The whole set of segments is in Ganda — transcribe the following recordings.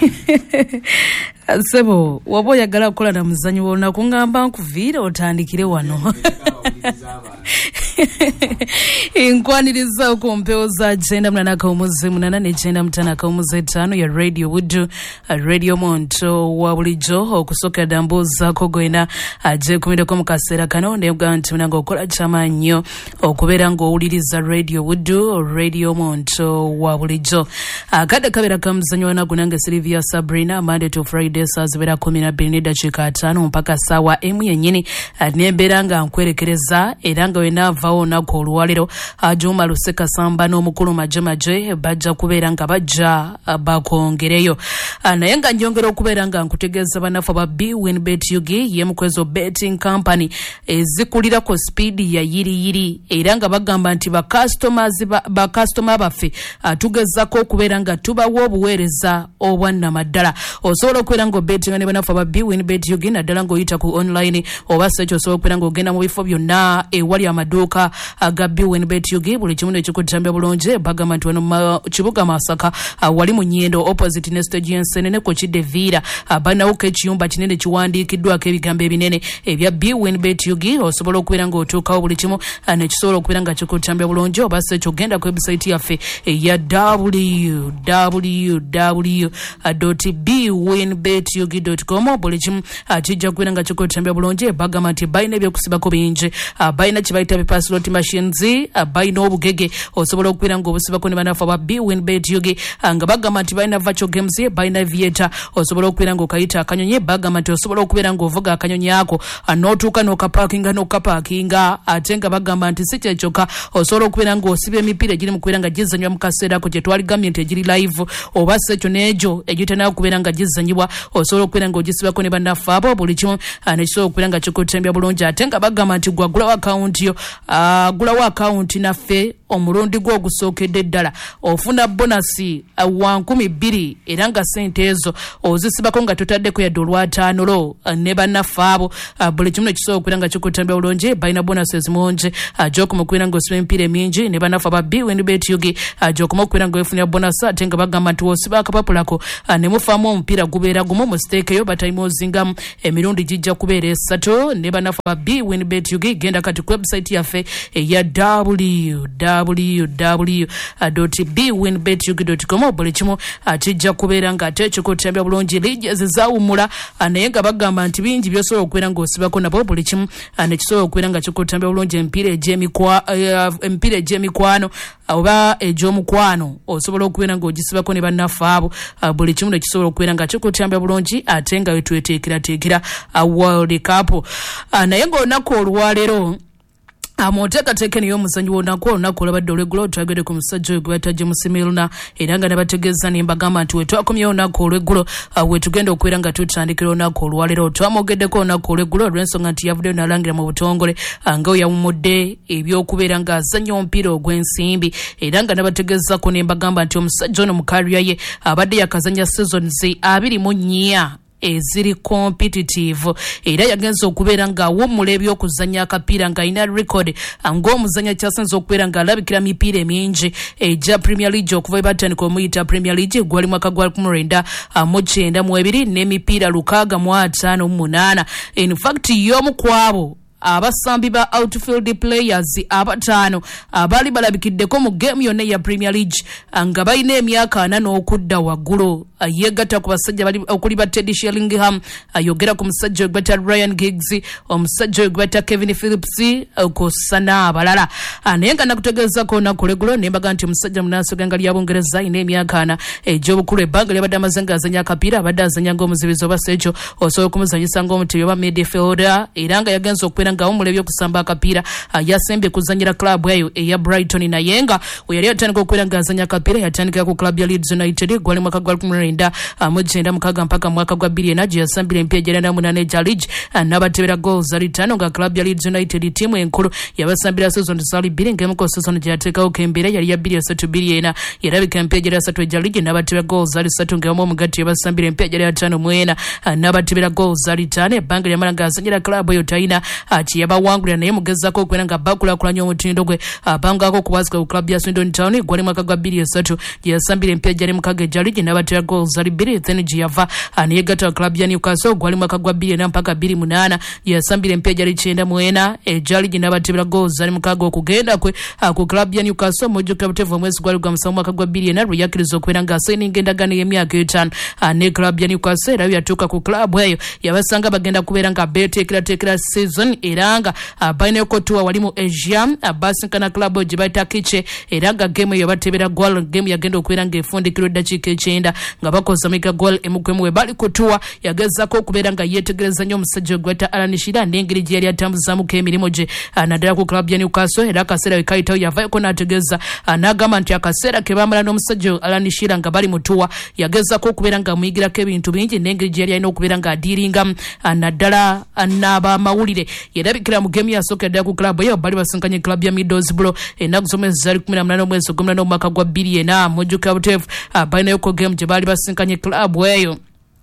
Sebo waba oyagala kukola na muzanyo wonna kungamba nkuviire otandikire wano. Inkwaniriza okumpewo za jenda mnana kaumuze munana ne jenda mtana kaumuze 5 ya Radio Wudu, Radio Monto wa bulijjo okusoka dambuza kogoina aje kumideko mukasera kano ne ganti munanga okola chama nnyo okubeera ng'owuliriza Radio Wudu, Radio Monto wa bulijjo. Akade kabera kamuzanyo wana gunanga Silvia Sabrina Monday to Friday saa zibera 12 dakika 5 mpaka sawa emu yennyini nembeera nga nkwerekereza era nga wenavaawo nako olwaliro Juma Luseka Samba n'omukulu Majemaje bajja kubeera nga bajja bakongereyo naye nga njongera okubeera nga nkutegeeza banafu ba BWinBet Yugi ye mukwezo betting company ezikulira ko speed ya yiri era nga bagamba nti ba customer baffe tugezako okubeera nga tubawo obuweereza obwanna maddala osobola okubeera nga betting ne banafu ba BWinBet Yugi naddala ng'oyita ku online oba sekyo osobola okubeera nga ogenda mu bifo byonna ewali amaduuka aga BWinBet Yugi buli kimu nekikutambya bulungi bagamba nti wano mu kibuga Masaka wali mu Nnyendo opposite ne stage y'Ensenene ku Kidevira banawuka ekiyumba kinene kiwandiikiddwako ebigambo ebinene ebya BWinBet Yugi osobola okubeera nga otuukawo buli kimu nekisobola okubeera nga kikutambya bulungi oba sekyo genda ku website yaffe eya www.bwinbetyugi.com buli kimu kijja kubeera nga kikutambya bulungi bagamba nti balina ebyokusibako bingi balina kibayita bipaslot machines balina obugege osobola okubeera nga obusibako ne banafu aba BWinBet Yugi nga bagamba nti balina virtual games balina vieta osobola okubeera nga okayita akanyonyi bagamba nti osobola okubeera nga ovuga akanyonyi ako n'otuuka n'okapakinga ate nga bagamba nti si kyekyoka osobola okubeera nga osiba emipiira egiri mu kubeera nga gizanywa mu kaseera ako gyetwaligambye nti egiri live oba sekyo n'egyo egitanayo okubeera nga gizanyibwa osobola okubeera nga ogisibako ne banafu abo buli kimu nekisobola okubeera nga kikutembya bulungi ate nga bagamba nti gwagulawo akawunti yo gulawo akawunti naffe omulundi gwo ogusookedde ddala ofuna bonasi wa 2,000 era nga sente ezo ozisibako nga totaddeko yadde olw'ataano ne bannaffe abo buli kimu nekisobola okubeera nga kikutambya bulungi balina bonasi ezimungi gy'okuma okubeera nga osiba emipiira emingi ne bannaffe aba BWinBet Yugi gy'okuma okubeera nga wefunira bonasi ate nga bagamba nti wosiba akapapulako ne mufaamu omupiira gubeera gumu musiteekeyo batayima ozingamu emirundi gijja kubeera 3 ne bannaffe aba BWinBet Yugi genda kati ku website yaffe eya www.bwinbetyugi.com buli kimu kijja kubeera nga ate kikutambya bulungi liigi ezizawumula naye nga bagamba nti bingi byosobola okubeera ng'osibako nabo buli kimu nekisobola okubeera nga kikutambya bulungi emipiira egy'emikwano oba egy'omukwano osobola okubeera ng'ogisibako ne bannaffe abo buli kimu nekisobola okubeera nga kikutambya bulungi ate nga wetweteekerateekera World Cup naye ng'olunaku olwaleero amuteekateeka niyo omuzanyi w'olunaku olunaku olabadde olw'eggulo twagede ku musajja oyo gwe battajje Musimiruna era nga ne bategeeza ne mbagamba nti wetwakomyewo olunaku olw'eggulo wetugenda okubeera nga tutandikira olunaku olwaleero twamwogeddeko olunaku olw'eggulo olw'ensonga nti yavuddeyo n'alangira mu butongole nga we yawummudde eby'okubeera ng'azannya omupiira ogw'ensimbi era nga ne bategeezako ne mbagamba nti omusajja ono mu kariya ye abadde yakazannya seasons 24 eziri competitive era yagenza okubeera nga awummula ebyokuzanya akapiira nga alina record ng'omuzanya kyasinze okubeera nga alabikira mipiira emingi egya Premier League okuva ebatandika omuyita Premier League gwali mwaka gwa 1992 n'emipiira 658 in fact y'omu kwabo abasambi ba outfield players abatano abali balabikiddeko mu game yonna ya Premier League nga balina emyaka 4 n'okudda waggulu yegatta ku basajja bali okuli ba Teddy Sheringham ayogera ku musajja ogwata Ryan Giggs omusajja ogwata Kevin Phillips okusana abalala naye nga nakutegeezako nakulegulo nembaga nti omusajja munansi ganga lya Bungereza ine emyaka 4 egy'obukulu ebbanga lyabadde amaze ng'azanya akapiira abadde azanya ng'omuzibizi oba sekyo osobola okumuzanyisa ng'omutebi oba midfielder era nga yagenza okubeera nga awummula ebyokusamba akapiira yasembye kuzanyira club eyo eya Brighton naye nga we yali atandika okubeera ng'azanya akapiira yatandikira ku club ya Leeds United gwali mwaka gwa 1996 mpaka mwaka gwa 2000 yasambira empya ejja 8 ejja league n'abatebera goals ali 5 nga club ya Leeds United tiimu enkulu yabasambira season zali 2 ng'emu season gyateekawo kembera yali ya 2-3 yarabika empya ejja 3 ejja league n'abatebera goals ali 3 ng'emu omugati yabasambira empya ejja 5 n'abatebera goals ali 5 ebbanga lyamala ng'azanyira club eyo talina yabawangulira naye mugezako okubeera nga bakulakulanya omutindo gwe abangako kubazika ku club ya Swindon Town gwali mwaka gwa 2003 yasambira empya ejja 6 ejja league n'abatebera goals zali 2 then Giava aniyegata club ya Newcastle gwali mwaka gwa 2 mpaka 28 yasambire mpya jali 9 ejali n'abatebera goals zali mukago okugenda kwe ku club ya Newcastle mojo kaptevo mwezi gwali gwa musamu mwaka gwa 2 na yakirizo kwera nga signing endagano y'emyaka 5 ne club ya Newcastle era yatuka ku club eyo yabasanga bagenda kubera nga betekera season eranga bayina ko tuwa walimu Asia basinkana club je baita kiche eranga game yo batebera goal game yagenda okwera nga efundikiro dakika 9 nga bakoza mika goal emukwemwe bali kutuwa yagezako kubera nga yetegereza nyo musajja gweta alanishira n'engeri gye yali atambuza mu kemirimo je nadala ku club ya Newcastle era kasera wekaitayo yavayo ko nategeza anagamba nti akasera ke bamala n'omusajja alanishira nga bali mutuwa yagezako kubera nga muyigira ke bintu bingi n'engeri gye yali alina okubera nga adiringa nadala anaba mawulire yerabikira mu game ya soka ya ku club eyo bali basinkanye club ya Middlesbrough enaku zomwe zali 18 mwezi gwa 18 mwaka gwa 2 mojuka butefu bayina yoko game je bali basinkanye club eyo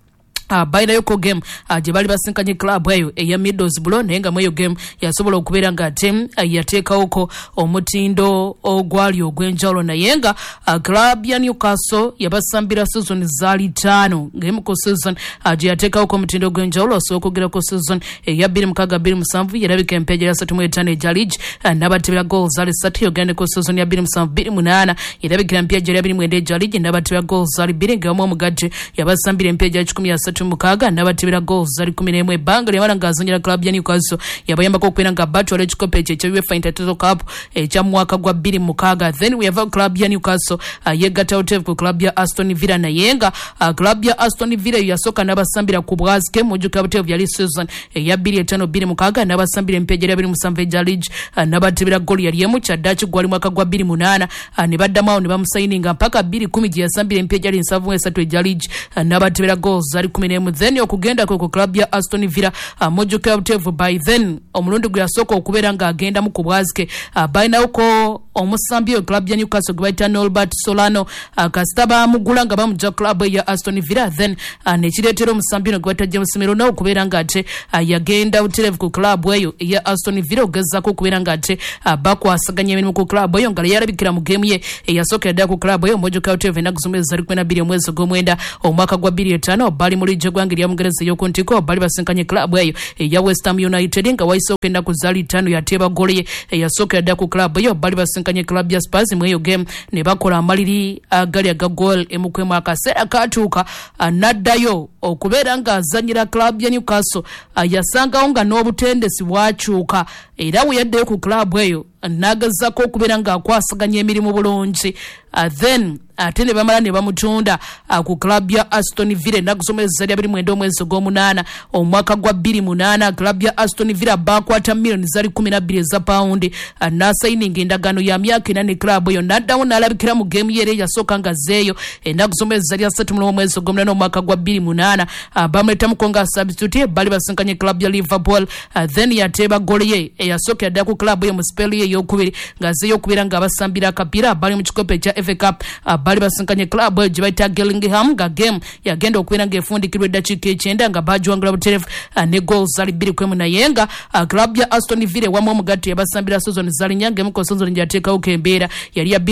baina yoko game jebali basinkanye club eyo eya Middlesbrough nenga mweyo game yasobola okubera nga team yateeka oko omutindo ogwali ogwenjalo na yenga club ya Newcastle yabasambira season zali 5 game ko season yateeka oko omutindo ogwenjalo so okugera ko season eya 2027 yarabika empeja ya 35 eja league nabatebera goals zali 3 yogende ko season ya 2028 yarabika empeja ya 27 eja league nabatebera goals zali 2 ngamo omugaje yabasambira empeja ya 10 mukaga nabatibira goals zali 11 banga lyamala ngazanyira club ya Newcastle yabayambako okwera nga battle ekikope kye UEFA Intertoto Cup ekya mwaka gwa 2 mukaga then we have club ya Newcastle yegata hotel ku club ya Aston Villa na yenga club ya Aston Villa yasoka nabasambira ku bwazike mojuka hotel ya season ya 2 mukaga nabasambira empejera 2 ja league nabatibira goal yali yemu cha Dutch gwali mwaka gwa 28 ne badamao ne bamusaininga mpaka 210 yasambira empejera 7 ja league nabatibira goals zali then okugenda ku club ya Aston Villa mojuka butevu by then omulundi gwa soko okubera nga agenda mu kubwazike bayina uko omusambi club ya Newcastle gwaita Norbert Solano kastaba mugula nga bamuja club ya Aston Villa then nekiretero omusambi no gwaita James Milner okubera nga ate yagenda butevu ku club eyo ya Aston Villa ogeza ko kubera nga ate bakwasaganya emirimu ku club eyo ngala yarabikira mu game ye yasoka yadda ku club eyo mojuka butevu nakuzumeza zali 12 mwezi gw'omwenda omwaka gwa 2005 bali muri jogwangi ya Mungereza yo kontiko bali basinkanye club eyo ya West Ham United nga waisoke na kuzali 5 yateba goli yasoka yadda ku club eyo bali basinkanye club ya Spurs mu eyo game ne bakola amaliri agali aga goal emukwema akasera katuka naddayo okubera nga azanyira club ya Newcastle yasanga nga n'obutendesi bwachuka era we yadde ku club eyo nagazako okubera nga akwasaganya emirimu bulungi then atene bamala ne bamutunda ku club ya Aston Villa nakusomeza ya 27 mwezi gw'omunana omwaka gwa 28 club ya Aston Villa bakwata million zali 12 za pound na signing endagano ya myaka 8 club yo naddawo nalabikira mu game yere yasoka nga zeyo nakusomeza ya 3 mwezi gw'omunana omwaka gwa 28 bamleta mukonga substitute bali basinkanye club ya Liverpool then yateba goli ye yasoka yadda ku club yo mu spell ye yokubiri nga zeyo kubira nga basambira kapira bali mu kikope cha FA Cup bali basinkanye club ejo baita Gillingham nga game yagenda okwera nga efundikirwe dakika 9 nga bajwangula buterefu ne goals zali 2 na yenga club ya Aston Villa wamwe omugati yabasambira season zali nyange muko season yateeka okembera yali ya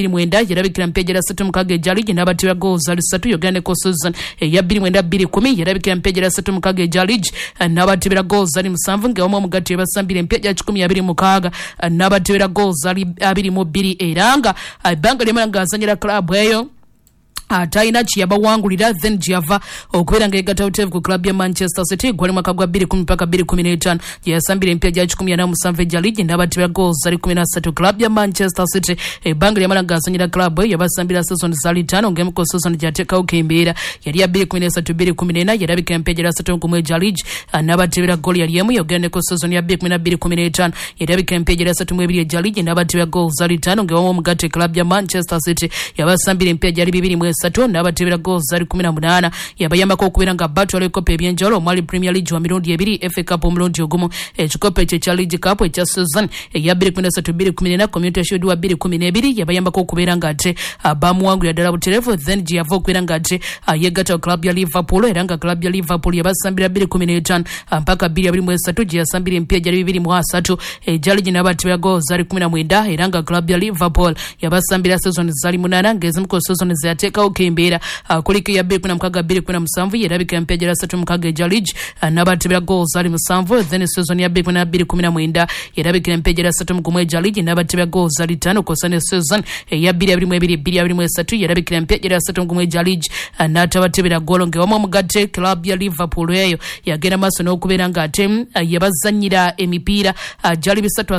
2 yarabikira mpejera 7 mukaga ejali nabatira goals zali 3 yogane ko season ya 2 yarabikira mpejera 7 mukaga ejali nabatira goals zali 7 nga wamwe omugati yabasambira mpejera 12 mukaga nabatira goals zali 2 eranga banga limala ngazanyira club eyo ataina chiyabawangulira then Giava okubera nga egata hotel ku club ya Manchester City gwali mwaka gwa 2010 mpaka 2015 yasambira empya ja 17 ja league ndabatira goals zali 13 club ya Manchester City banga lyamala ngazanyira club yabasambira season zali 5 ngemu ko season jateka okembera yali ya 2013 yarabika empya ja 3 kumwe ja league nabatira goal yali yemu yogende ko season ya 2015 yarabika empya ja 3 ja league nabatira goals zali 5 ngemu mugate club ya Manchester City yabasambira empya ja 2 sato nabatebera goals zali 18 yabayambako okubera nga battle ekope ebyenjalo mwali Premier League wa mirundi 2 FA Cup omulundi ogumu ekikope kya League Cup ekya season ya 2013 Community Shield wa 2012 yabayambako okubera nga ate bamuwangulira ddala buterefu then Giava okubera nga ate yegata club ya Liverpool era nga club ya Liverpool yabasambira 2015 mpaka 2023 gyasambira empya jali 2023 ejali ginabatebera goals zali 19 era nga club ya Liverpool yabasambira season zali 8 ngezimuko season zateka kembeera kuliko ya 2016-2017 yerabika empya gya 3 eja league n'abatebera goals ali 7 then season ya 2019 yerabika empya gya 3 eja league n'abatebera goals ali 5 kosane season ya 2022-2023 yerabika empya gya 3 eja league n'atabatebera goal ngewamu omugatte club ya Liverpool eyo yagenda maaso n'okubeera ng'ate yabazannyira emipiira gyali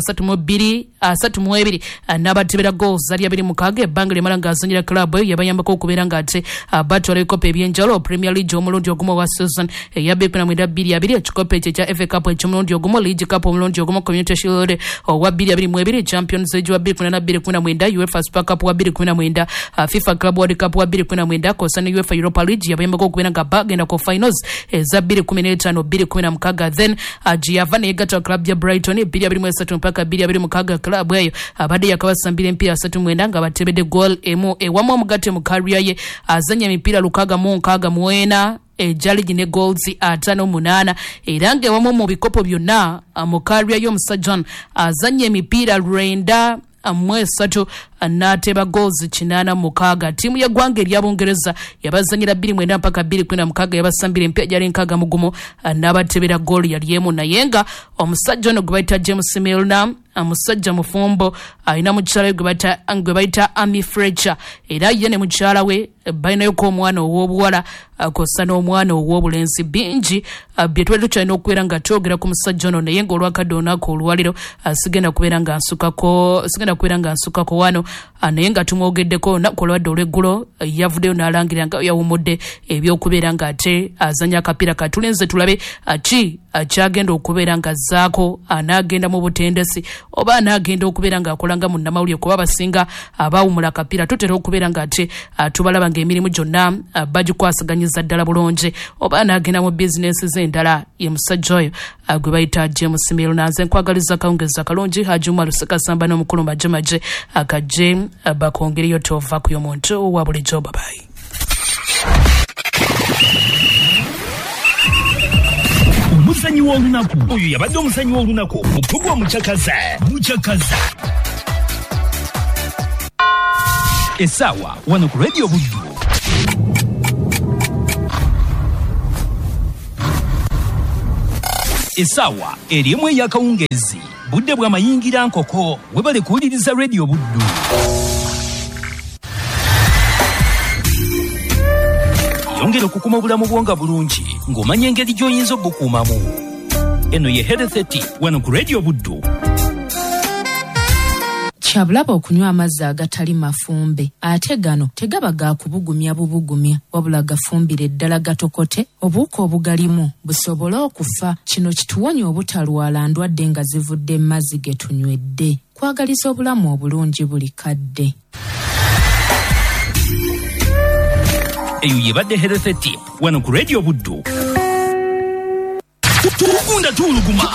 332 n'abatebera goals ali 26 ebbanga lyemala ng'azannyira club eyo yabayambako okubeera ng'ate batwala ebikopo ebyenjawulo Premier League omulundi ogumu wa season eya 2022 ekikopo ekyo ekya FA Cup eky'omulundi ogumu, League Cup omulundi ogumu, Community Shield owa 2022, Champions League wa 2019, UEFA Super Cup wa 2019, FIFA Club World Cup wa 2019 kosana UEFA Europa League yabayambako okubeera nga bagenda ku finals eza 2015-2016 then Giovanni Egato club ya Brighton 2023 mpaka 2026 club eyo abadde yakabasambira empira 39 nga batebedde goal emu ewamu omugatte mu career ye azanya emipiira 669 ejali ne goals 58 era ng'ewamu mu bikopo byonna mu career y'omusajja azanya emipiira 93 n'ateba goals 86. Tiimu ya ggwanga ery'Abongereza yabazanyira 29 mpaka 2016 yabasambira empya gyali 61 n'abatebera goal yali emu naye nga omusajja ono gwe bayita James Milner omusajja mufumbo alina mukyala we gwe bayita Amy Fletcher era ye ne mukyala we balinayo omwana ow'obuwala kosa n'omwana ow'obulenzi bingi bye twali tukyalina okubeera nga twogera ku musajja ono naye ng'olwakadde olunaku olwaliro sigenda kubeera nga nsukako wano naye nga tumwogeddeko olunaku olwadde olw'eggulo yavuddeyo n'alangira nga yawumudde ebyokubeera ng'ate azanya akapiira katulenze tulabe ki kyagenda okubeera nga azzaako anaagenda mu butendesi oba anaagenda okubeera ng'akolanga mu nnamawulire kuba basinga abaawumula akapiira tutera okubeera ng'ate tubalaba ng'emirimu gyonna bagikwasaganyiza ddala bulungi oba anaagenda mu bizinesi z'endala ye musajja oyo gwe bayita James Milner. Nze nkwagaliza akawungeza kalungi Hajuma Lusekasamba n'omukulu majemaje akajje bakongereyo tova ku y'omuntu wa bulijjo babayi. Omusanyi w'olunaku oyo yabadde omusanyi w'olunaku mutugu omukyakaza essaawa wano ku Radio Buddu. Essaawa erimu ey'akawungezi budde bw'amayingira nkoko webale kuwuliriza Radio Buddu. Yongera okukuma obulamu bwonga bulungi ng'omanya engeri gy'oyinza obukuumamu. Eno ye Health 30 wano ku Radio Buddu. Kyabulaba okunywa amazzi agatali mafumbe ate gano tegaba ga kubugumya bubugumya wabula gafumbire ddala gatokote obuuka obugalimu busobole okufa. Kino kituwonya obutalwala ndwadde nga zivudde mazzi ge tunywedde. Kwagaliza obulamu obulungi buli kadde. Eyo yebadde Health 30 wano ku Radio Buddu. Tukunda tuuluguma.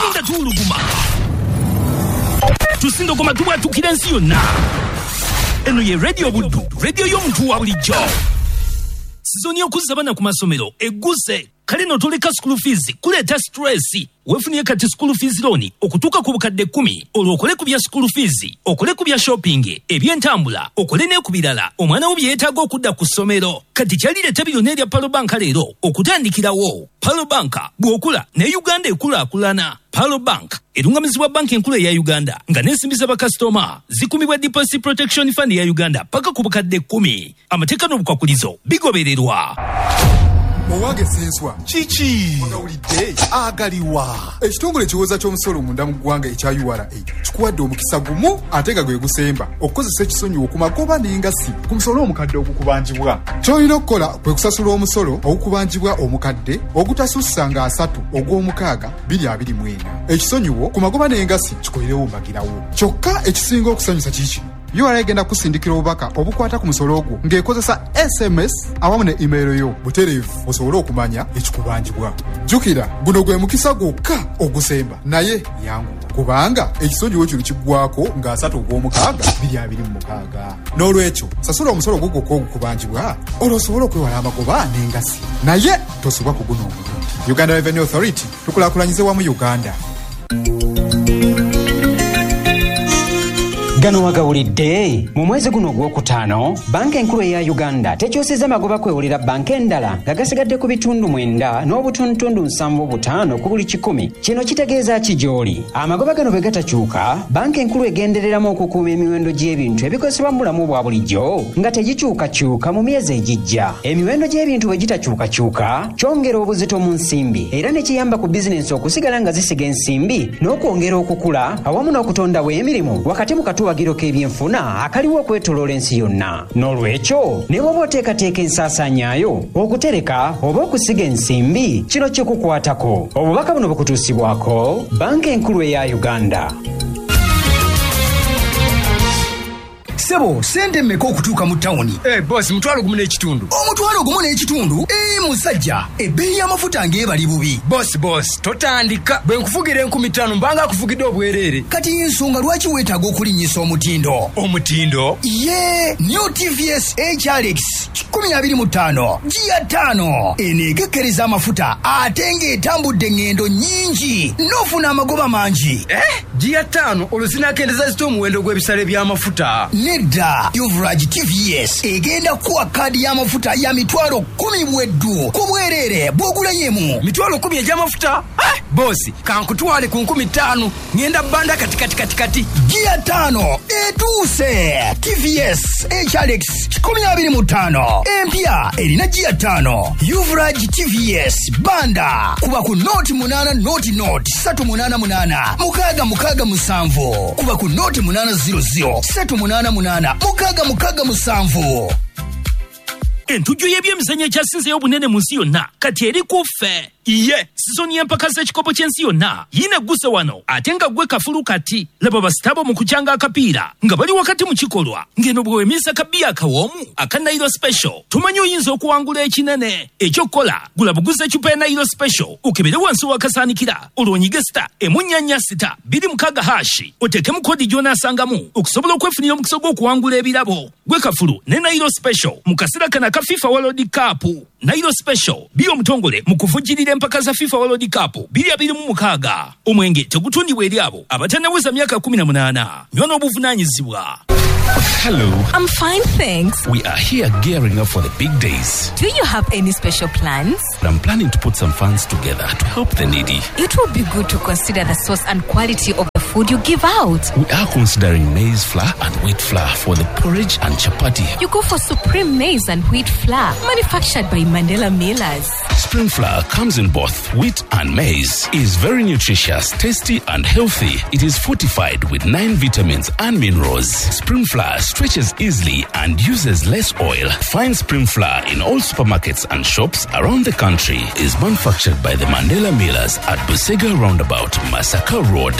Tusinda okoma tubwatukira ensi yonna. Eno ye Radio Buddu, radio y'omuntu wa bulijjo. Sizoni y'okuzza abaana ku masomero egguse. Kale n'otoleka school fees kuleeta stress. Weefuniye kati school fees loan okutuuka ku bukadde 10 olwo okole ku bya school fees, okole ku bya shopping, ebyentambula, okole ne ku birala omwana wo bye yeetaaga okudda ku ssomero. Kati kyalireeta byonna erya Palo Bank leero okutandikirawo. Palo Bank bw'okula ne Uganda ekulaakulana. Palo Bank erungamizibwa banki enkulu eya Uganda nga n'ensimbi z'abakasitoma zikumibwa Deposit Protection Fund ya Uganda paka ku bukadde 10. Amateeka n'obukwakulizo bigobererwa. Owange senswa chichi onawulidde agaliwa ekitongole kiwoza ky'omusolo munda mu ggwanga ekya URA kikuwadde omukisa gumu ate nga gwe gusemba okukozesa ekisonyiwo ku magoba n'engasi ku musolo omukadde ogukubanjibwa. Ky'olina okukola kwe kusasula omusolo ogukubanjibwa omukadde ogutasussa nga 3 ogw'omukaaga 2024. Ekisonyiwo ku magoba n'engasi kikolerewo mbagirawo kyokka ekisinga okusanyusa kiki URA egenda kusindikira obubaka obukwata ku musolo ogwo ng'ekozesa SMS awamu ne email yo butereevu osobole okumanya ekikubanjibwa. Jjukira guno gwe mukisa gwokka ogusemba naye yangu kubanga ekisonyiwo kino kiggwako nga 3 ogw'omukaaga 2026. N'olwekyo sasula omusolo gwo gwokka ogukubanjibwa olwo osobole okwewala amagoba n'engasi naye tosubwa ku guno omulundi. Uganda Revenue Authority tukulaakulanyize wamu Uganda. Gano wagawulidde mu mwezi guno gw'okutaano banka enkulu eya Uganda tekyusizza magoba kwewulira banka endala nga gasigadde ku bitundu 9 n'obutundutundu 75 ku buli 100. Kino kitegeeza ki gy'oli? Amagoba gano bwe gatakyuka, banka enkulu egendereramu okukuuma emiwendo gy'ebintu ebikozesebwa mu bulamu bwa bulijjo nga tegikyukakyuka mu myezi egijja. Emiwendo gy'ebintu bwe gitakyukakyuka kyongera obuzito mu nsimbi era ne kiyamba ku bizinensi okusigala nga zisiga ensimbi n'okwongera okukula awamu n'okutondawo emirimu wakati mu katuwagiro k'ebyenfuna akaliwo okwetoloola ensi yonna. N'olwekyo ne bw'oba oteekateeka ensaasaanyaayo okutereka oba okusiga ensimbi, kino kikukwatako. Obubaka buno bukutuusibwako banka enkulu eya Uganda. Sebo, sente mmeka okutuuka mu tawuni? Boss, mutwalo gumu n'ekitundu. Omutwalo gumu n'ekitundu? Musajja, ebbeeyi y'amafuta ng'ebali bubi. Boss, totandika. Bwe nkufugira 5000 mbanga akufugidde obwereere. Kati ensonga lwaki weetaaga okulinnyisa omutindo? Omutindo? New TVS HRX 2025 Gia 5 eneekekkereza amafuta ate ng'etambudde ngendo nnyingi n'ofuna amagoba mangi. Gia 5 oluzinakendeza zita omuwendo gw'ebisale by'amafuta. Nedda, Yuvraj TVS egenda kuwa kadi y'amafuta ya mitwalo 10 bweddu ku bwereere bw'ogulanyemu. Mitwalo 10 egy'amafuta? Boss, kankutwale ku 5000 ngenda banda kati. Gia 5 etuuse. TVS HRX 2025 empya erina Gia 5. Yuvraj TVS banda kuba ku noti 8 noti 388 mukaga musanvu kuba ku noti 800 388 musanvu. Entujjo y'ebyemizannyo ekyasinzeyo obunene mu nsi yonna kati eri ku ffe. Sizoni y'empaka z'ekikopo ky'ensi yonna yinegguse wano ate nga gwe kafulu kati. Laba basitabo mu kukyanga akapiira nga bali wakati mu kikolwa ng'eno bwe weemisa kabbiya akawoomu aka Nairo Special. Tumanyi oyinza okuwangula ekinene. Ekyokukola gula buguzi eccupa ya Nairo Special okebere wansi wakasaanikira olwonyige sita emunnyanya sita 26 hashi oteekemu kodi gy'onaasangamu okusobola okwefunira omukisa gw'okuwangula ebirabo. Gwe kafulu ne Nairo Special mu kaseera kana ka FIFA World Cup. Nairo Special biyo omutongole mu kuvujjirira empaka za FIFA World Cup 2026. Omwenge tegutundibwa eri abo abatannaweza myaka 18. Nywona obuvunaanyizibwa. Hello. I'm fine, thanks. We are here gearing up for the big days. Do you have any special plans? I'm planning to put some funds together to help the needy. It will be good to consider the source and quality of the food you give out. We are considering maize flour and wheat flour for the porridge and chapati. You go for Supreme Maize and Wheat Flour, manufactured by Mandela Millers. Spring flour comes in both wheat and maize. Is very nutritious, tasty and healthy. It is fortified with 9 vitamins and minerals. Spring flour stretches easily and uses less oil. Find Spring flour in all supermarkets and shops around the country. Is manufactured by the Mandela Millers at Busega Roundabout, Masaka Road.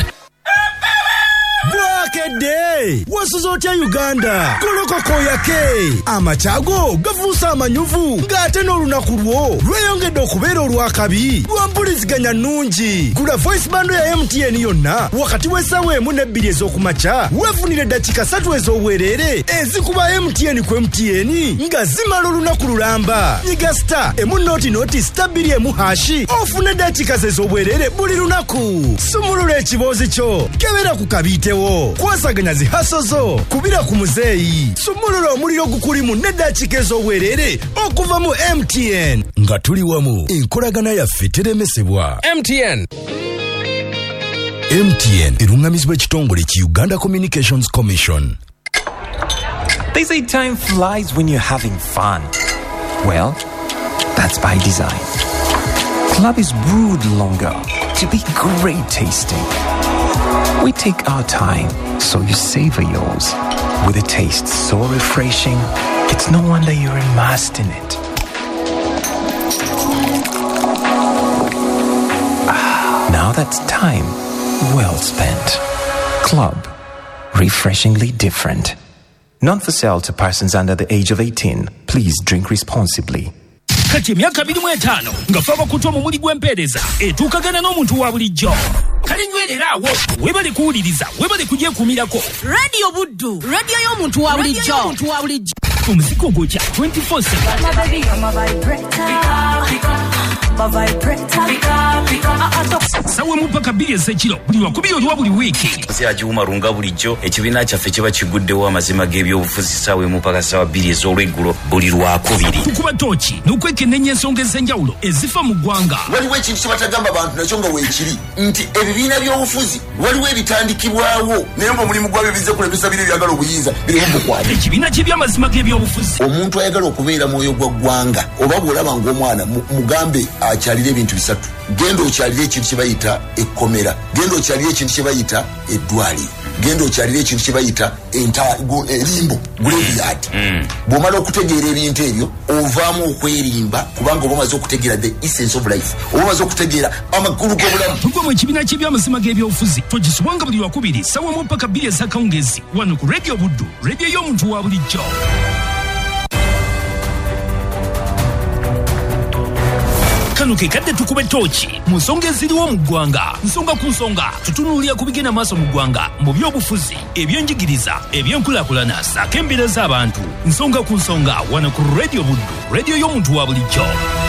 Bwakedde wasuza otya Uganda kolokoko yake amachago gafuusa amanyuvu ng'ate n'olunaku lwo lweyongedde okubeera olwakabi lwampuliziganya nnungi. Gula voice bando ya MTN yonna wakati w'essaawa 1 ne 2 ez'okumakya weefunire eddakiika 3 ez'obwereere ezikuba MTN ku MTN nga zimala olunaku lulamba. Nyiga star noti 2 hashi ofune eddakiika ez'obwereere buli lunaku. Sumulula ekiboozi kyo kebera ku kabiitewo kwasaganya zihaso zo kubira ku muzeeyi. Sumulula omuliro gukulimu n'eddakiika ez'obwereere okuva mu MTN nga tuli wamu enkolagana yaffe teremesebwa. MTN erungamizibwa ekitongole ki Uganda Communications Commission. They say time flies when you're having fun. Well, that's by design. Club is brewed longer to be great tasting. We take our time, so you savor yours. With a taste so refreshing, it's no wonder you're immersed in it. Now that's time well spent. Club. Refreshingly different. Not for sale to persons under the age of 18. Please drink responsibly. Kati emyaka 25 nga faba kutwa mu muli gw'empeereza etuukagana n'omuntu wa bulijjo. Kale nywereraawo webale kuwuliriza webale kugyekuumirako. Radio Buddu, radio y'omuntu wa bulijjo. Omuziki ogwokya 24/7. essaawa emu paka 2 ez'ekiro buli lwakubiri olwa buli wiiki. Agiwuma lunga bulijjo ekibiina kyaffe kiba kiguddewo amazima g'ebyobufuzi essaawa emu paka ssaawa 2 ez'olweggulo buli lwakubiri. Tukuba tooki n'okwekenneenya ensonga ez'enjawulo ezifa mu ggwanga. Waliwo ekintu kye batagamba bantu nakyo nga weekiri nti ebibiina by'obufuzi waliwo ebitandikibwawo naye ng'omulimu gwabyo bizze kulemesa bino ebyagala obuyinza birimu bukwate. Ekibiina ky'ebyamazima g'ebyobufuzi. Omuntu ayagala okubeera mwoyo gwa ggwanga oba bw'olaba ng'omwana mugambe akyalira ebintu bisatu. Genda okyalira ekintu kye bayita ekkomera, genda okyalira ekintu kye bayita eddwaliro, genda okyalira ekintu kye bayita erimbo graveyard. Bw'omala okutegeera ebintu ebyo ovaamu okwerimba kubanga oba omaze okutegeera the essence of life, oba omaze okutegeera amakulu g'obulamu. Tugwa mu ekibiina ky'ebyamazima g'ebyobufuzi togisubwanga buli lwakubiri ssaawa emu paka 2 ez'akawungeezi wano ku Radio Buddu, radio y'omuntu wa bulijjo. Kano ke kadde tukube tooki mu nsonga eziriwo mu ggwanga. Nsonga ku nsonga tutunuulira ku bigenda maaso mu ggwanga mu by'obufuzi, ebyenjigiriza, ebyenkulaakulana ssaako embeera z'abantu. Nsonga ku nsonga wano ku Radio Buddu, radio y'omuntu wa bulijjo.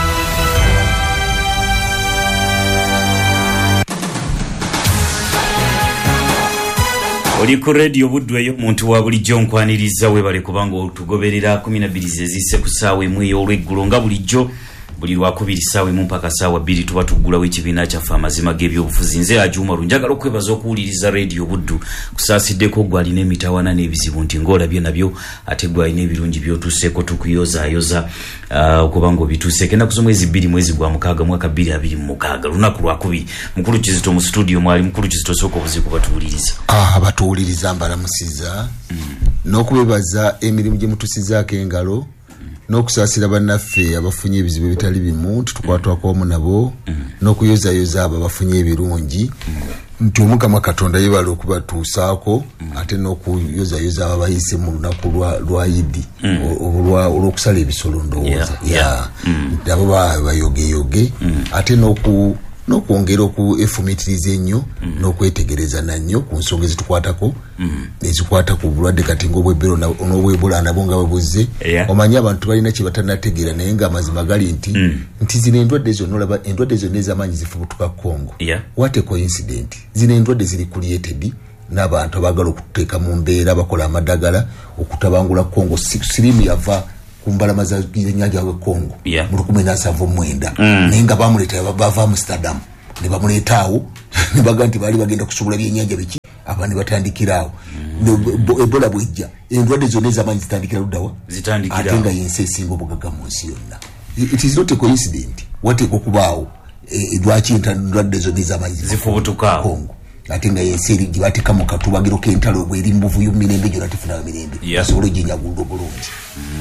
Oli ku Radio Buddu eyo muntu wa bulijjo nkwaniriza webale kubanga otugoberera 12 ezise ku ssaawa emu ey'olweggulo nga bulijjo buli lwakubiri ssaawa emu mpaka ssaawa 2 tuba tuggulawo ekibiina kyaffe amazima g'ebyobufuzi. Nze Ajuma njagala okwebaza okuwuliriza Radio Buddu kusaasiddeko gwe alina emitawaana n'ebizibu nti ng'olabye nabyo ate gwe alina ebirungi by'otuuseeko tukuyozaayoza okubanga obituuseeko ennaku z'omwezi 2 mwezi gwa mukaaga mwaka 2026 lunaku lwakubiri. Mukulu Kizito mu studio mwali Mukulu Kizito sooka obuziku batuwuliriza. Batuwuliriza mbalamusiza n'okubebaza emirimu gye mutusizaako engalo n'okusaasira bannaffe abafunye ebizibu ebitali bimu tutukwatwako omu nabo n'okuyozayoza abo abafunye ebirungi nti Omukama Katonda yebala okubatuusaako ate n'okuyozayoza abo abayise mu lunaku lwa Idi olw'okusala ebisolo ndowooza abo bayogeyoge ate n'okwongera okuefumitiriza ennyo n'okwetegereza nannyo ku nsonga ezitukwatako ezikwata ku bulwadde kati ng'obwebero n'obwebola nabo nga babuzze. Omanyi abantu balina kye batanategeera naye ng'amazima gali nti zino endwadde zonna olaba endwadde zonna ez'amaanyi zifubutuka Congo. What a coincidence. Zino endwadde ziri created n'abantu abaagala okuteeka mu mbeera bakola amadagala okutabangula Congo. Sirimu yava ku mbalama z'ennyanja ya Congo mu 1979 naye nga bamuleeta bava Amsterdam ne bamuleetaawo ne baga nti baali bagenda kusubula byennyanja biki aba ne batandikiraawo. Ebola bwejja endwadde zonna ez'amaanyi zitandikira luddawa ate nga yensi esinga obugagga mu nsi yonna. It is not a coincidence wateeka okubaawo lwaki endwadde zonna ez'amaanyi zifubutuka Congo ate nga yensi eri gye bateeka mu katubagiro k'entalo bw'eri mu buvuyo mu mirembe gyonna tefunayo mirembe basobole oginyagulira obulungi.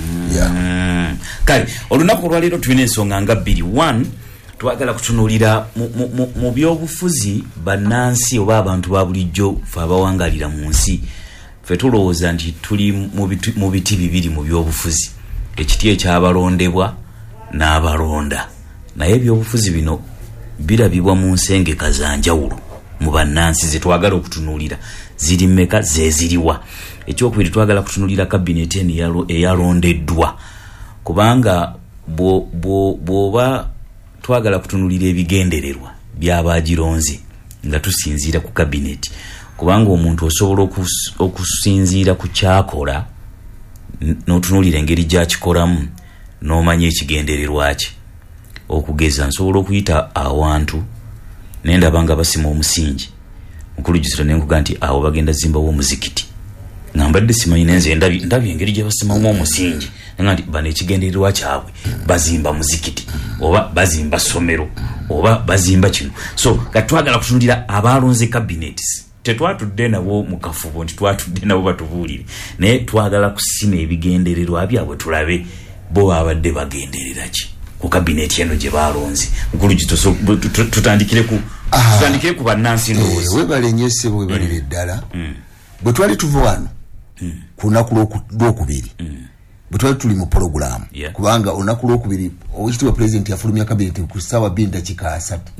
Kale olunaku olwaleero tulina ensonga nga 2. Twagala kutunuulira mu byobufuzi bannansi oba abantu ba bulijjo fe abawangalira mu nsi. Ffe tulowooza nti tuli mu biti bibiri mu byobufuzi, ekiti ekyabalondebwa n'abalonda, naye ebyobufuzi bino birabibwa mu nsengeka za njawulo mu bannansi ze twagala okutunuulira ziri mmeka zeziriwa. Ekyokubiri twagala kutunuulira kabineti eyalondeddwa kubanga bw'oba twagala kutunuulira ebigendererwa by'abaagironze nga tusinziira ku kabineti kubanga omuntu osobola okusinziira ku kyakola n'otunuulira engeri gy'akikolamu n'omanya ekigendererwa kye. Okugeza nsobola okuyita awantu nendaba nga basima omusingi Mukulu Kizito nenkuga nti awo bagenda zimbawo omuzikiti ngambadde simanyi nenze ndabye engeri gye basimamu omusingi nga nti bano ekigendererwa kyabwe bazimba muzikiti oba bazimba somero oba bazimba kino. So katwagala kutunuulira abalonze cabinets tetwatudde nabo mu kafubo nti twatudde nabo batubuulire naye twagala kusima ebigendererwa byabwe tulabe bo babadde bagenderera ki ku kabineti eno gye balonze. Mukulu Kizito tutandikire ku bannansi ndowooza. Webale nnyo ssebo webalire ddala bwe twali tuva wano ku lunaku lwokubiri bwe twali tuli mu pologulaamu kubanga olunaku lwokubiri owekitiibwa pulezidenti yafulumya kabineti ku ssaawa 2:30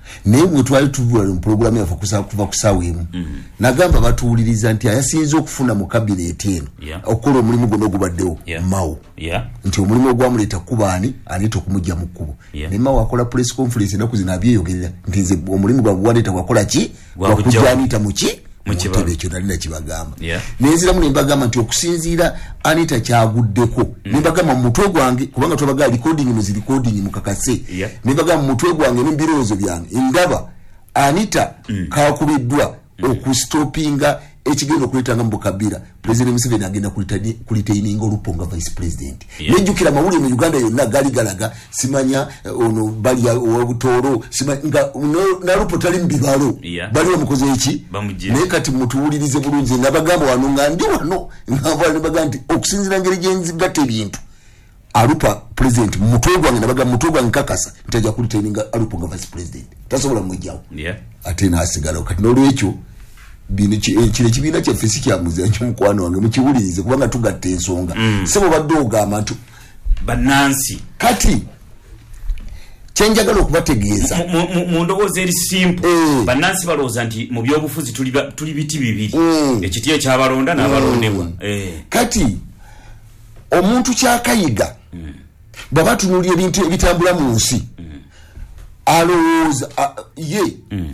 naye bwe twali tuvula mu programu yafu kuva kusaawa emu nagamba batuwuliriza nti ayasinza okufuna mu kabineti eno okukola omulimu gwonna ogubaddewo mawo nti omulimu ogwamuleeta kubaani aleeta okumugja mu kkubo naye mawo akola press conference enaku zino abyeyogerera nti nze omulimu gwaleeta gwakola ki gwakujja aniita muki mutebe ekyo nali nakibagamba nenziramu nembagamba nti okusinziira Anita kyaguddeko nembagamba mu mutwe gwange kubanga twabagaa recording mu kakase nembagamba mu mutwe gwange n'ebirowoozo byange ndaba Anita kakubiddwa okustopinga ekigenda okuleetanga mu Bukabira President Museveni agenda kulitaininga Oluponga Vice President nejjukira amawulire mu Uganda yonna gali galaga simanya ono bali obutoolo simanya nalupo tali mbibalo bali bamukoze eki naye kati mutuwulirize bulungi nabagamba wano nga ndi wano ngava nebagamba nti okusinzira ngeri gyenzigatta ebintu alupa president mutwe gwange nabaga mutwe gwange kakasa ntajja kulitaininga Oluponga Vice President tasobola mujjawo ate naasigala kati n'olwekyo kile kibiina kyaffe si kyamuzanyo mukwano wange mukiwulirize kubanga tugatta ensonga sebo badde ogamba nti bannansi kati kyenjagala okubategeeza mu ndowooza eri simple bannansi balowooza nti mu byobufuzi tuli biti bibiri ekiti ekyabalonda n'abalondebwa kati omuntu kyakayiga bw'aba tunuulira ebintu ebitambula mu nsi alowooza ye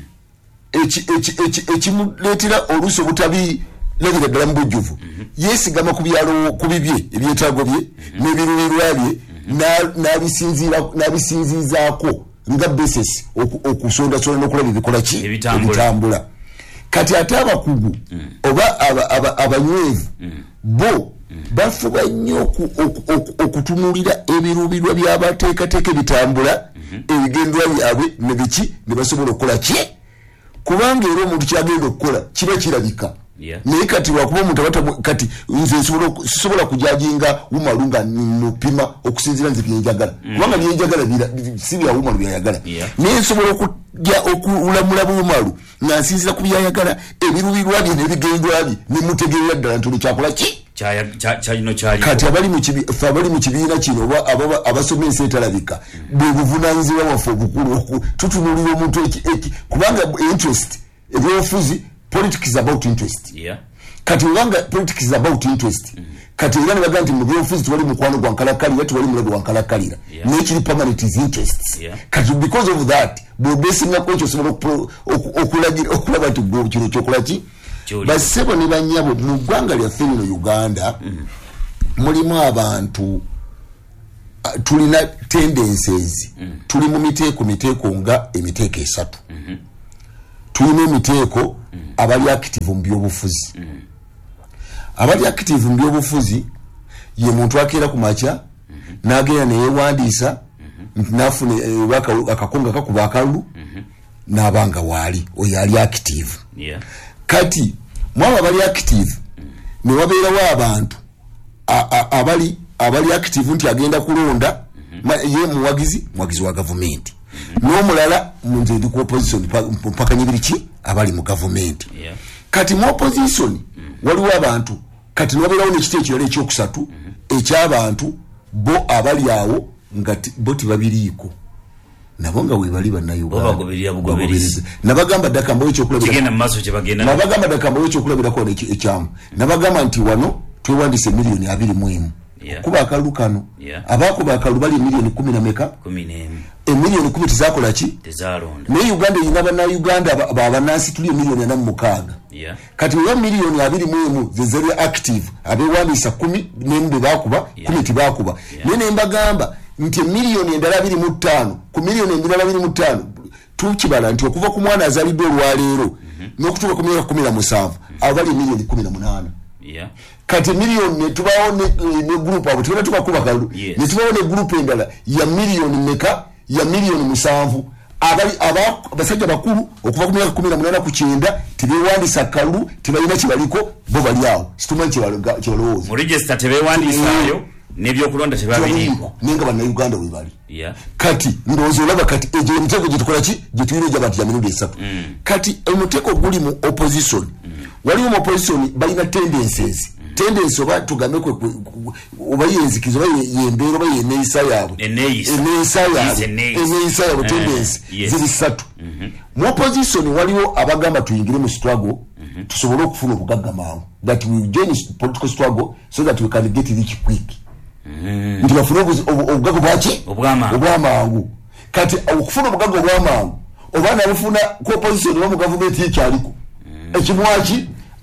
ekimuleetera oluusi obutabi lebera ddala mu bujjuvu yeesigama ku bibye ebyetaago bye n'ebiruurirwa bye n'abisinziizaako nga basis okusondasonda n'okulaba ebikola ki ebitambula kati ate abakugu oba abanywevu bo bafuba nnyo okutunuulira ebiruubirwa by'abateekateeka ebitambula ebigendwa byabwe ne biki ne basobola okukola ki kubanga era omuntu kyagenda okukola kiba kirabika naye kati lwakuba omuntu kati nze sisobola kujajinga wumalu nga mupima okusinzira nze byenjagala kubanga byenjagala si bya wumalu byayagala naye nsobola okulamula bumalu nga nsinzira ku byayagala ebiruubirwa bye n'ebigendwa bye ne mutegeerera ddala nti olwo kyakola ki kati abali mu kibiina kino oba abasoma ensi etalabika bwe buvunaanyizibwa waffe obukulu tutunulira omuntu kubanga interest ebyobufuzi politics is about interest kati obanga politics is about interest kati era nebaga nti mu byobufuzi tewali mukwano gwa nkalakalira tewali mulabe wa nkalakalira naye kiri permanent is interests kati because of that bwobesingako ekyo osobola okulaba nti kino kyokola ki basebo ne banyabo mu ggwanga lyaffe lino Uganda mulimu abantu tulina tendencies tuli mu miteeko nga emiteeko esatu tulina emiteeko abali active mu byobufuzi abali active mu byobufuzi ye muntu akeera ku makya n'agenda neyewandiisa nafuna akakonga kakuba akalulu n'abanga waali oyo ali active kati mwabo abali active ne wabeerawo abantu abali active nti agenda kulonda ye muwagizi wa gavumenti n'omulala munze ndi ku opposition mpaka nyibiriki abali mu gavumenti kati mu opposition waliwo abantu kati wabeerawo n'ekiti ekirala ekyokusatu eky'abantu bo abali awo nga bo tibabiriiko nabo nga webali bannayuganda nabagamba dakambayo ekyokulabirako ekyamu nabagamba nti wano twewandise miliyoni 21 kuba akalulu kano abakuba akalu bali miliyoni 10 na meka emiliyoni 10 tizakola ki naye Uganda erina bannayuganda abanansi tuli miliyoni 46 kati wa miliyoni 21 zezeri active abewandisa 10 nembe bakuba 10 tibakuba nene mbagamba nti miliyoni endala 25 ku miliyoni endala 25 tukibala nti okuva ku mwana azalidde olwaleero n'okutuuka ku myaka 17 abali miliyoni 18 kati miliyoni netubawo ne group abo tubona tubakuba kalu netubawo ne group endala ya miliyoni meka ya miliyoni 7 abasajja bakulu okuva ku myaka 18 ku 9 tebewandisa kalu tebalina kibaliko bo bali awo situmanyi kibalowooza mu register tebewandisaayo nebyokulonda tebabiriko nenga bannayuganda we bali kati ndowooza olaba kati egyo emitego gyetukola ki gyetuyina egy'abantu ya mirundi 3 kati omuteko guli mu opposition waliwo mu opposition balina tendencies tendency oba tugambe oba yenzikizo oba yembeera oba yeneeyisa yaabwe eneeyisa yaabwe tendency ziri 3 mu opposition waliwo abagamba tuyingire mu struggle tusobole okufuna obugagga mangu that we join political struggle so that we can get rich quick nti bafuna obugagga bwaki obwamangu kati okufuna obugagga obwamangu oba nabufuna ku opposition oba mu gavumenti ekyaliko ekimwaki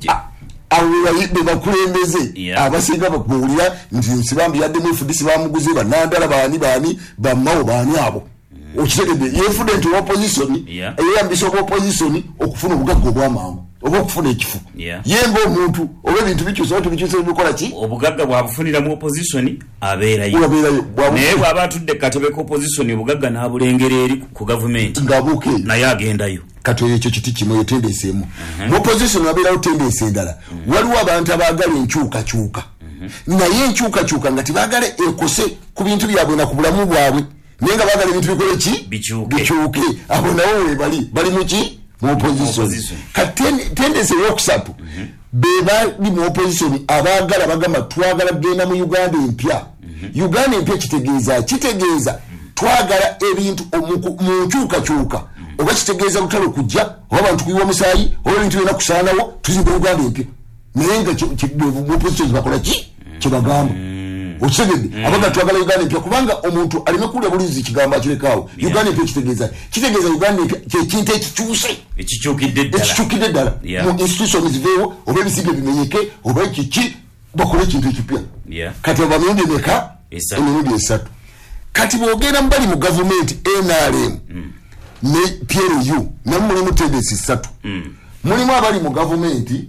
awulayibe bakulembeze abasinga bakuwulira nti nsibambi yaddemu efudisi bamuguze banandala baani bammawo baani abo okitegedde yefude nti opposition eyeyambisa oba opposition okufuna obugagga obwamangu oba okufuna ekifu yemba omuntu oba ebintu bikyusa oba tubikyusa ebikola ki obugagga bwabufunira mu opposition abeerayo naye bw'aba atudde katebe ku opposition obugagga n'abulengera eri ku gavumenti ng'abuuka naye agendayo kati ekyo kiti kimu tendensi emu mu opposition wabeerawo tendensi endala waliwo abantu abaagala enkyukakyuka naye enkyukakyuka nga tibaagala ekose ku bintu byabwe na ku bulamu bwabwe naye nga baagala ebintu bikole ki bikyuke abo nawo bali mu ki mu opposition kati tendensi eyokusatu be bali mu opposition abaagala bagamba twagala kugenda mu Uganda empya Uganda empya kitegeeza twagala ebintu mu nkyukakyuka oba kitegeeza lutalo kujja oba abantu kuyiwa omusaayi oba ebintu byonna kusaanawo tuzimba Uganda empya naye nga mu opposition bakola ki kyebagamba okitegedde abaga twagala Uganda empya kubanga omuntu aleme kuwulira bulizi kigambo akirekaawo Uganda empya kitegeeza Uganda empya kyekintu ekikyuse ekikyukidde ddala mu institutions ziveewo oba ebizimbe bimenyeke oba kiki bakole ekintu ekipya kati aba mirundi emeka emirundi 3 kati bwogenda mubali mu gavumenti NRM ne PLU namu mulimu tendensi 3 mulimu abali mu gavumenti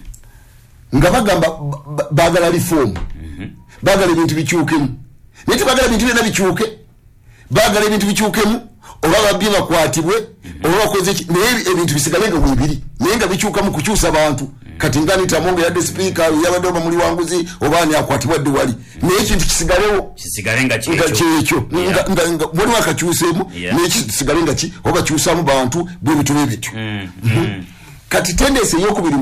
nga bagamba baagala reform baagala ebintu bikyukemu naye tebagala ebintu byonna bikyuke baagala ebintu bikyukemu oba babye bakwatibwe oba bakoze naye ebintu bisigale nga bwebiri naye nga bikyukamu kukyusa bantu kati nga nitamonge yadde speaker yabadde oba muli wanguzi oba ani akwatibwa dde wali naye ekintu kisigalewo nga kyekyo mulimu akakyuseemu naye kisigale nga ki oba bakyusamu bantu bwebityo bwebityo kati tendensi eyokubiri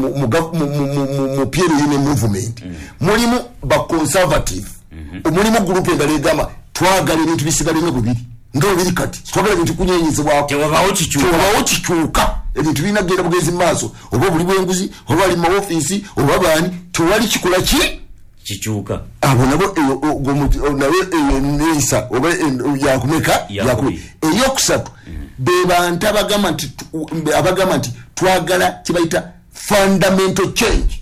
mu PLU ne movement mulimu ba conservative mulimu group endala egamba twagala ebintu bisigale nga bwebiri ng'ebiri kati twagala ebintu kunyenyezebwako tewabawo kikyuka ebintu birina kugenda bugenzi mu maaso oba buli bwenguzi oba bali mu maofiisi oba baani tewali kikola kikyuka abo nabo nawe eyo neeyisa oba yakumeka eyokusatu be bantu abagamba nti twagala kibayita fundamental change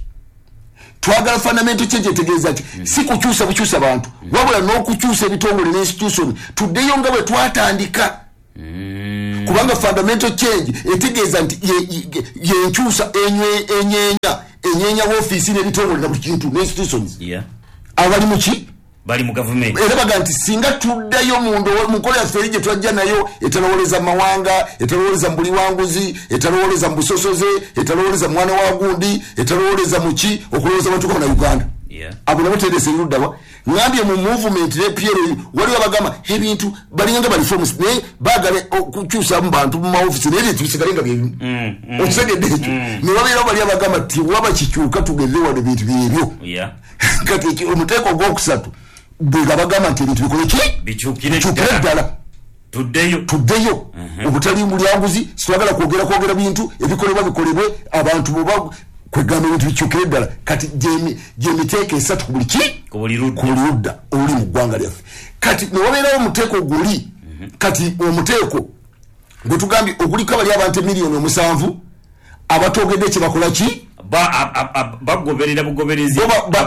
etegeeza nti si kukyusa bukyusa bantu wabula n'okukyusa ebitongole n'institution tuddeyo nga bwe twatandika kubanga fundamental change etegeeza nti yenkyusa enyeenya w'ofiisi n'ebitongole na buli kintu n'institutions abali muki bali mu government era baga nti singa tuddayo mu nkola yaffe eri gye twajja nayo etalowoleza mawanga etalowoleza mbuli wanguzi etalowoleza mu busosoze etalowoleza mwana wa gundi etalowoleza muki okulowooza abantu kama na Uganda abo nabo tendensi eruddawa ngambye mu movement ne PLU waliwo abagamba ebintu balinganga ba reforms naye baagala okukyusa mu bantu mu maofisi naye ebintu bisigale nga byebimu okitegedde ekyo ne wabeerawo bali abagamba ti waba kikyuka tugeze wano ebintu byebyo kati omuteeko ogwokusatu bwe bagamba nti ebintu bikole ki bikyukire ddala tuddeyo obutali mulyanguzi sitwagala kwogera bintu ebikolebwa bikolebwe abantu boba kwegamba ebintu bikyukire ddala kati gyemiteeko esatu ku buli ludda oli mu ggwanga lyaffe kati newabeerawo omuteeko guli kati omuteeko gwe tugambye oguliko abali abantu miliyoni 7 abatogedde kyebakola ki bagoberera bugoberezi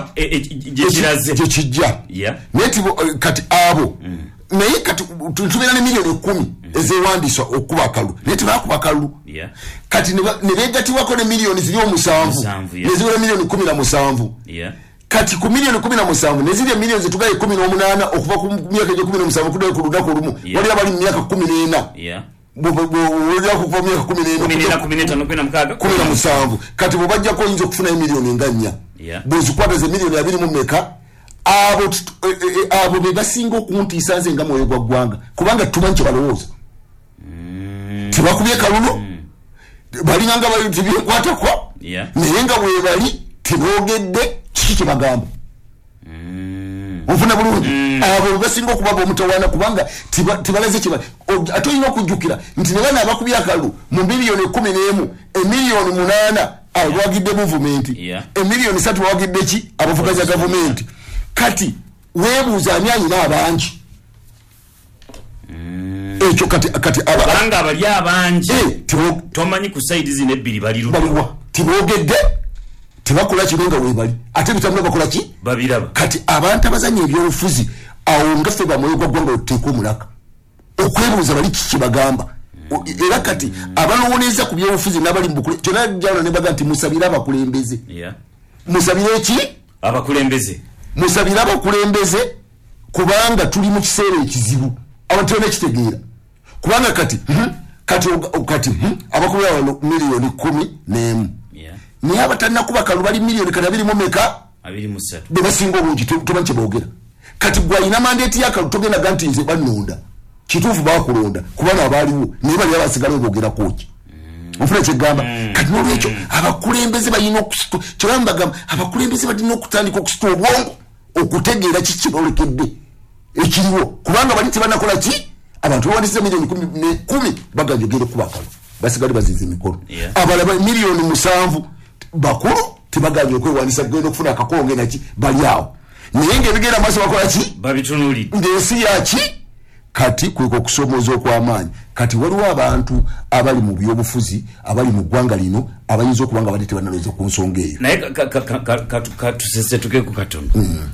gyekijja naye kati abo naye kati tubeera ne miliyoni 10 ezewandiiswa okuba akalulu naye tebakuba akalulu kati ne beegatibwako ne miliyoni ziri 7 neziwera miliyoni 17 kati ku miliyoni 17 nezirya miliyoni zetugaye 18 okuva ku myaka egyo 17 kudayo ku lunaku olumu wali abali mu myaka 14 kuva mu myaka 17 kati bwebajjako oyinza okufuna emiliyoni nga 4 bwezikwata ze miliyoni 2 abo be basinga okuntiisa nze nga mwoyo gwa ggwanga kubanga tumanyi kye balowooza tebakubye kalulu balinganga tebyekwatako naye nga bwe bali tibogedde kiki kibagamba ofuna bulungi abo basinga okubaba omutawaana kubanga tibalaze kiba ate olina okujjukira nti ne bana abakubya akalulu mu miliyoni 11 emiliyoni 8 alwagidde muvumenti emiliyoni 3 wagidde ki abavuga za gavumenti kati weebuuza ani ayina abangi ekyo kati abanga abali abangi tomanyi ku side zine ebbiri baliruwa tibogedde tibakola kibenga webali ate bitambula bakola ki babiraba kati abantu abazanya ebyobufuzi awo ngafe bamwoyo gwa ggwanga oteeka omulaka okwebuuza bali kiki bagamba era kati abalowoleza ku byobufuzi n'abali mu bukule kyonna jawulo ne baga nti musabire abakulembeze musabire eki abakulembeze musabire abakulembeze kubanga tuli mu kiseera ekizibu abantu nekitegeera kubanga kati abakubira wano miliyoni 11 naye abatalina kuba kalu bali miliyoni kati 23 bebasinga obungi tomanyi kyebogera kati gwalina mandeeti yakalu togendaga nti nze banonda kituufu bakulonda kubanga abaaliwo naye bali abasigala obogerakoki ofuna kyegamba kati nolwekyo abakulembeze balina kyolambagamba abakulembeze balina okutandika okusita obwongo okutegeera kikibolekedde ekiriwo kubanga bali tebanakola ki abantu bawandisiza miliyoni 10 bagajogere kubakalu basigale baziza emikono abalaba miliyoni 7 bakulu tebaganye okwewandisa genda okufuna akakonge naki bali awo naye ng'ebigenda maaso bakola ki babitunulidde ng'ensi yaki kati kweko okusomoza okw'amaanyi kati waliwo abantu abali mu byobufuzi abali mu ggwanga lino abayinza okuba nga badde tebanaloweza ku nsonga eyo naye katusesetukeku katono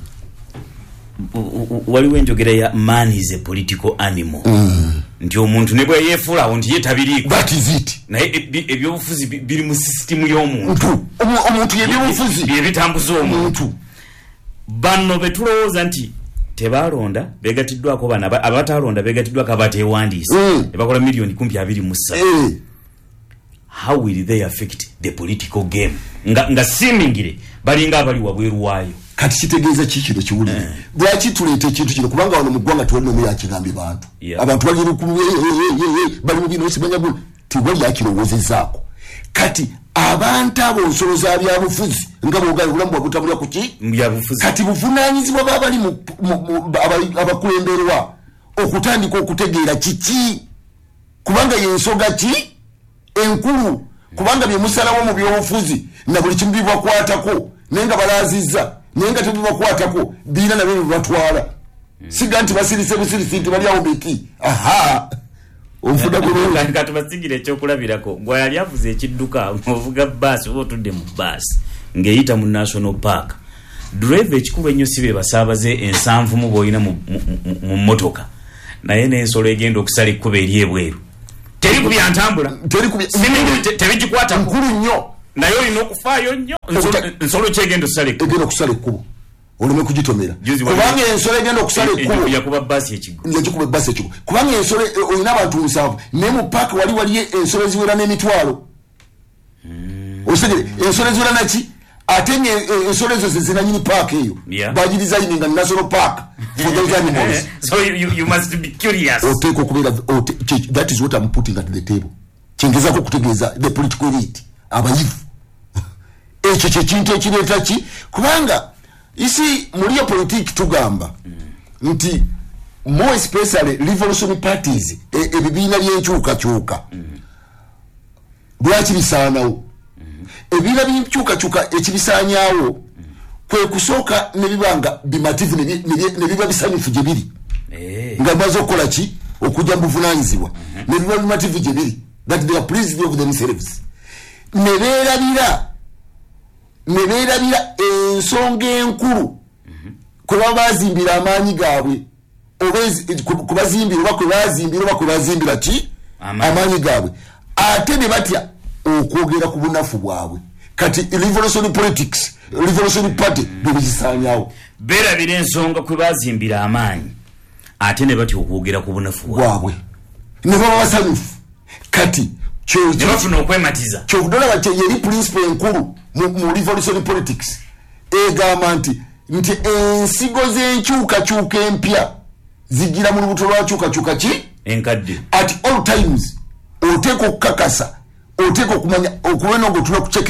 waliwo enjogera ya man is a political animal nti omuntu ne bwe yeefulawo nti ye tabiriiko that is it naye ebyobufuzi biri mu sisitimu y'omuntu omuntu yebyobufuzi byebitambuza omuntu bano betulowooza nti tebalonda begatiddwako bana abatalonda begatiddwako abateewandiisa ne bakola miliyoni 23 how will they affect the political game nga seemingly balinga abali wabweru waayo kati kitegeeza kikino kiwulire lwaki tuleeta ekintu kino kubanga wano mu ggwanga tewalina omu yakigambye bantu abantu bali mu bino simanya buli tewali yakirowoozezaako kati abantu abo nsolo za byabufuzi nga bwogala obulamu bwabutambulira ku ki kati buvunaanyizibwa babali abakulemberwa okutandika okutegeera kiki kubanga yensoga ki enkulu kubanga byemusalawo mu byobufuzi na buli kimu bibakwatako naye nga balazizza naye nga tebibakwatako biina nabyo bibatwala siga nti basirise busirisi nti baliawo beki katubasigire ekyokulabirako gwe yali avuze ekidduka ovuga baasi oba otudde mu baasi ng'eyita mu national park drive ekikulu ennyo si be basaabaze ensanvu mu bw'olina mu mmotoka naye n'ensolo egenda okusala ekkuba eri ebweru teri ku byantambula tebigikwata nkulu nnyo naye olina okufaayo nnyo nsolo kyegenda okusala ekkubo oleme kugitomera kubanga ensolo egenda okusala ekkubo yakuba baasi ekiggo kubanga ensolo olina abantu 7 naye mu paaka waliyo ensolo eziwera n'emitwalo osegere ensolo eziwera naki ate ensolo ezo zezinanyini paaka eyo bagirizayininga national park for those animals so you must be curious oteeka okubeera that is what I'm putting at the table kyengezako okutegeeza the political elite abayivu ekyo kyekintu ekireeta ki kubanga isi muliyo politiki tugamba nti more especially revolutionary parties ebibiina byenkyukakyuka lwaki bisaanawo ebibiina byenkyukakyuka ekibisaanyawo kwe kusooka ne bibanga bimativu ne biba bisanyufu gye biri nga bimaze okukola ki okujja mu buvunaanyizibwa ne biba bimativu gye biri that they are pleased of themselves ne beerabira ensonga enkulu kwe baba bazimbira amaanyi gaabwe kubazimbira oba kwe bazimbira oba kwe bazimbira ki amaanyi gaabwe ate ne batya okwogera ku bunafu bwabwe kati revolutionary politics revolutionary party bebizisaanyawo beerabira ensonga kwe bazimbira amaanyi ate ne batya okwogera ku bunafu bwabwe ne baba basanyufu kati nebafuna okwematiza kyokudolaba yeri principle enkulu mu revolutionary politics egamba nti ensigo z'enkyukakyuka empya zigira mu lubuto lwakyukakyuka ki enkadde at all times oteeka okukakasa oteeka okumanya okuwena ng'otula ku checklist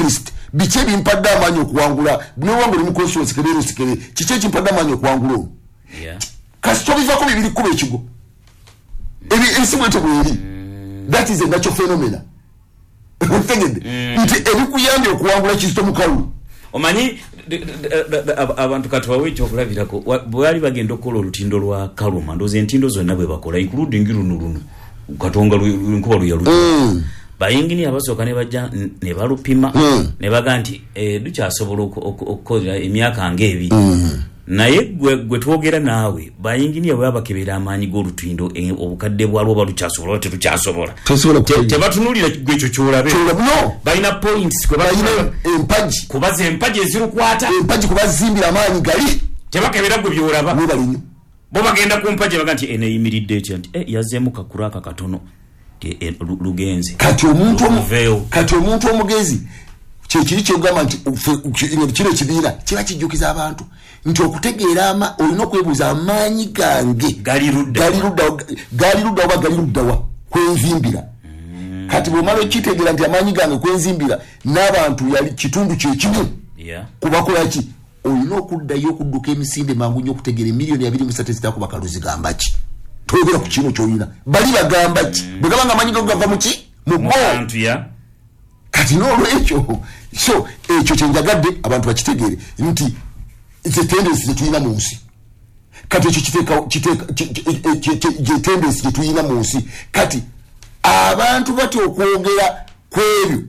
biche bimpadde amaanyi okuwangula newangula mu constituency kebero sikere kiche kimpadde amaanyi okuwangula kasito bivako bibiri kuba ekigo ebi ensimu etebweri that is a natural phenomena ntegedde nti ebikuyambye okuwangula kizito mukalu omanyi abantu katubawe ekyokulabirako bwali bagenda okukola olutindo lwa Kaluma ndoze entindo zonna bwe bakola including luno katonga lwenkuba luyaluta bayingini abasooka ne bajja ne balupima ne baga nti dukyasobola okukola emyaka ngaebi naye gwe twogera naawe bayingini abo babakebera amaanyi g'olutindo obukadde bwalwo balukyasobola tetukyasobola tebatunulira gwe ekyo kyolabe balina points bayina empaji kubaza empaji ezirukwata empaji kubazimbira amaanyi gali tebakebera gwe byolaba bo bagenda ku mpaji baga nti eneyimiridde ekyo nti yazzeemu kakuraka katono lugenze kati omuntu omugezi kyekiri kyogamba nti kino ekibiina kiba kijjukiza abantu nti okutegeera olina okwebuuza amaanyi gange gali ludda oba gali luddawa kwenzimbira kati bwomala okitegeera nti amaanyi gange kwenzimbira n'abantu yali kitundu kyekimu kubakolaki olina okuddayo okudduka emisinde mangu nnyo okutegeera miliyoni 23 zitakubakalu zigamba ki toyogera ku kino kyolina bali bagamba ki bwe gaba nga amaanyi gago gava muki mu kati n'olwekyo so ekyo kyenjagadde abantu bakitegeere nti tendensi gyetulina mu nsi kati ekyo tendensi gyetulina mu nsi kati abantu batya okwogera kwebyo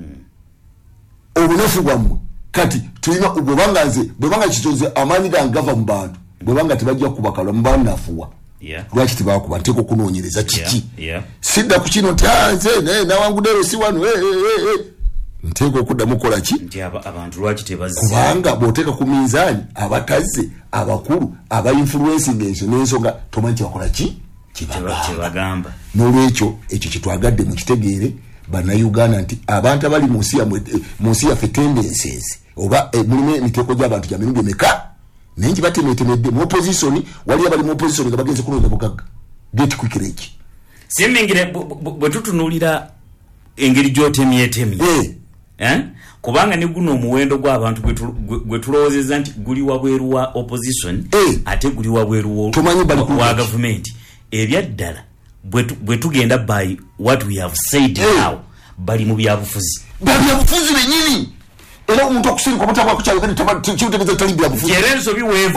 obunafu bwammwe kati tulina bwebanga kitonze amaanyi gange gava mu bantu bwebanga tebajja kubakalwa mubanafuwa lwaki tebakuba nteeka okunoonyereza kiki sidda ku kino nti nze nawanguddeero si wano nteeka okuddamu kukola ki nti abantu lwaki tebazze kubanga bw'oteeka ku minzaani abakazi abakulu abainfluencing enso n'ensonga tomanyi kyebakola ki kyebagamba n'olwekyo ekyo kyetwagadde mu kitegeere bannayuganda nti abantu abali mu nsi yaffe tendencies oba mulimu emiteeko gy'abantu gya mirundi emeka naye nkibatemetemedde mu opposition wali abali mu opposition nga bagenze kulonda bugagga get quick rage simmingire bwe tutunuulira engeri gy'otemyetemye kubanga ne guno omuwendo gw'abantu gwe tulowoozezza nti guli wabweru wa opposition ate guli wabweru wa gavumenti ebyaddala bwe tugenda by what we have said now bali mu byabufuzi benyini era omuntu okusirika omutabwa kukyayogera tali byabufuzi era ensobi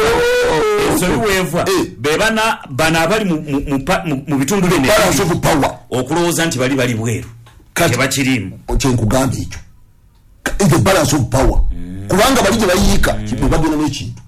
weeva bebana bana abali mu bitundu bene okulowooza nti bali bweru tebakirimu kyenkugamba ekyo the balance of power kubanga bali gye bayiika bagenda n'ekintu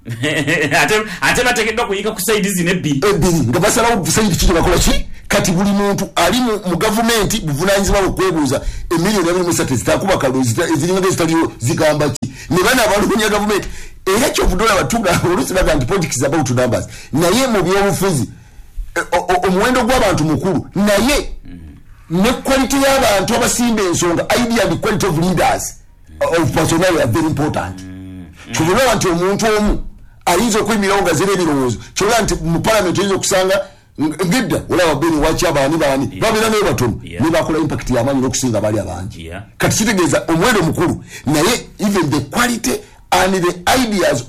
ate bategeddwa kuyiika ku saidi zino ebbiri nga basalawo saidi kiki bakola ki kati buli muntu ali mu gavumenti buvunanyizibwa okwebuuza emiliyoni 23 zitakuba kalo eziringa ezitaliyo zigamba ki ne bana abalunnya gavumenti era kyovudola batuga olusi baga nti politics is about numbers naye mu byobufuzi omuwendo gw'abantu mukulu naye ne quality y'abantu abasimba ensonga idea and quality of leaders of personnel are very important kyovudola nti omuntu omu ayinza okwimirawo nga zera ebirowoozo kyobola nti mu parliament oyinza okusanga ngedda olaba beni waki abaani babeera naye batono ne bakola impact y'amaanyi n'okusinga baali abangi kati kitegeeza omuwendo mukulu naye even the quality and the ideas